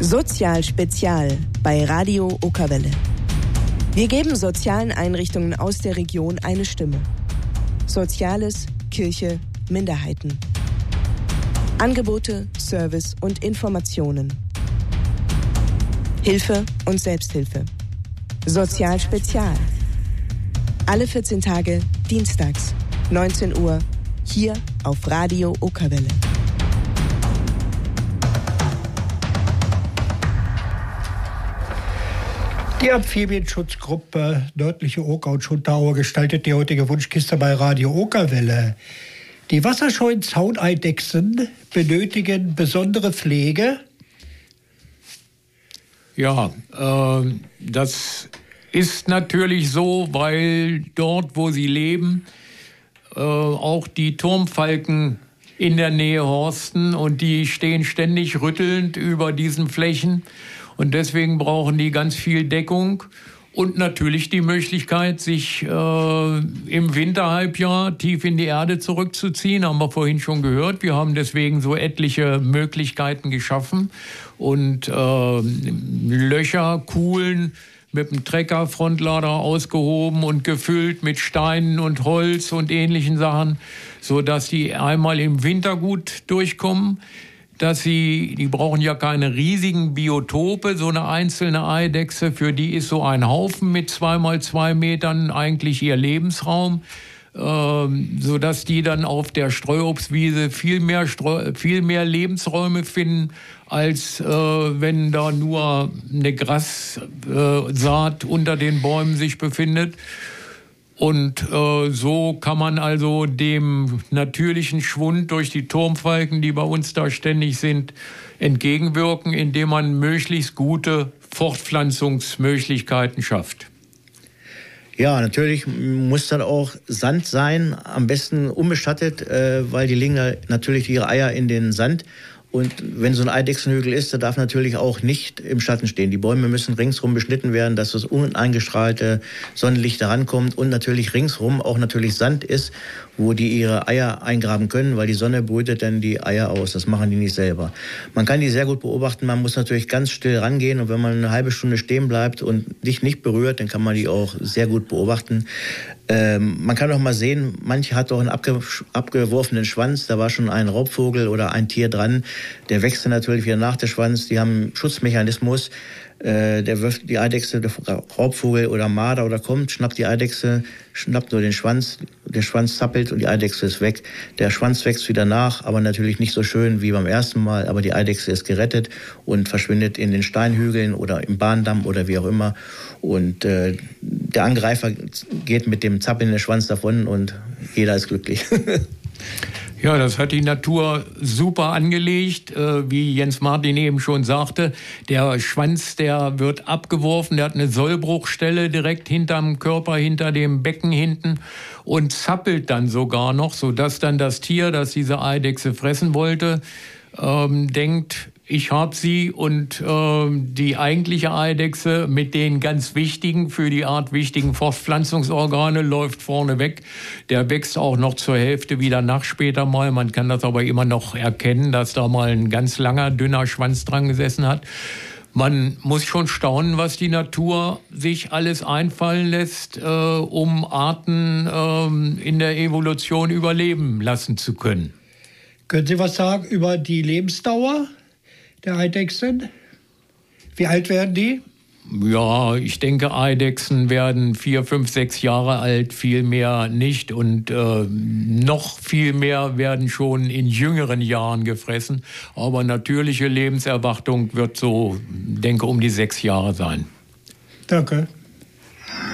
Sozial Spezial bei Radio Okerwelle. Wir geben sozialen Einrichtungen aus der Region eine Stimme. Soziales, Kirche, Minderheiten. Angebote, Service und Informationen. Hilfe und Selbsthilfe. Sozial Spezial. Alle 14 Tage, dienstags, 19 Uhr, hier auf Radio Okerwelle. Die Amphibienschutzgruppe Nördliche Oker und Schunterauer gestaltet die heutige Wunschkiste bei Radio Okerwelle. Die wasserscheuen Zauneidechsen benötigen besondere Pflege. Ja, das ist natürlich so, weil dort, wo sie leben, auch die Turmfalken in der Nähe horsten und die stehen ständig rüttelnd über diesen Flächen. Und deswegen brauchen die ganz viel Deckung und natürlich die Möglichkeit, sich im Winterhalbjahr tief in die Erde zurückzuziehen. Haben wir vorhin schon gehört. Wir haben deswegen so etliche Möglichkeiten geschaffen und Löcher, Kuhlen mit dem Trecker, Frontlader ausgehoben und gefüllt mit Steinen und Holz und ähnlichen Sachen, sodass die einmal im Winter gut durchkommen. Die brauchen ja keine riesigen Biotope, so eine einzelne Eidechse, für die ist so ein Haufen mit 2x2 Metern eigentlich ihr Lebensraum, sodass die dann auf der Streuobstwiese viel mehr Lebensräume finden, als wenn da nur eine Grassaat unter den Bäumen sich befindet. Und so kann man also dem natürlichen Schwund durch die Turmfalken, die bei uns da ständig sind, entgegenwirken, indem man möglichst gute Fortpflanzungsmöglichkeiten schafft. Ja, natürlich muss dann auch Sand sein, am besten unbeschattet, weil die legen natürlich ihre Eier in den Sand. Und wenn so ein Eidechsenhügel ist, da darf natürlich auch nicht im Schatten stehen. Die Bäume müssen ringsrum beschnitten werden, dass das uneingestrahlte Sonnenlicht da rankommt und natürlich ringsrum auch natürlich Sand ist, wo die ihre Eier eingraben können, weil die Sonne brütet dann die Eier aus. Das machen die nicht selber. Man kann die sehr gut beobachten. Man muss natürlich ganz still rangehen und wenn man eine halbe Stunde stehen bleibt und dich nicht berührt, dann kann man die auch sehr gut beobachten. Man kann auch mal sehen, manche hat auch einen abgeworfenen Schwanz, da war schon ein Raubvogel oder ein Tier dran, der wächst dann natürlich wieder nach, der Schwanz, die haben einen Schutzmechanismus, der wirft die Eidechse, der Raubvogel oder Marder oder kommt, schnappt die Eidechse, schnappt nur den Schwanz, der Schwanz zappelt und die Eidechse ist weg. Der Schwanz wächst wieder nach, aber natürlich nicht so schön wie beim ersten Mal, aber die Eidechse ist gerettet und verschwindet in den Steinhügeln oder im Bahndamm oder wie auch immer. Und der Angreifer geht mit dem zappelnden Schwanz davon und jeder ist glücklich. Ja, das hat die Natur super angelegt, wie Jens Martin eben schon sagte. Der Schwanz, der wird abgeworfen, der hat eine Sollbruchstelle direkt hinterm Körper, hinter dem Becken hinten und zappelt dann sogar noch, sodass dann das Tier, das diese Eidechse fressen wollte, denkt, ich habe sie und die eigentliche Eidechse mit den ganz wichtigen, für die Art wichtigen Fortpflanzungsorgane läuft vorne weg. Der wächst auch noch zur Hälfte wieder nach später mal. Man kann das aber immer noch erkennen, dass da mal ein ganz langer, dünner Schwanz dran gesessen hat. Man muss schon staunen, was die Natur sich alles einfallen lässt, um Arten in der Evolution überleben lassen zu können. Können Sie was sagen über die Lebensdauer der Eidechsen? Wie alt werden die? Ja, ich denke, Eidechsen werden 4, 5, 6 Jahre alt, viel mehr nicht. Und noch viel mehr werden schon in jüngeren Jahren gefressen. Aber natürliche Lebenserwartung wird so, denke um die 6 Jahre sein. Danke.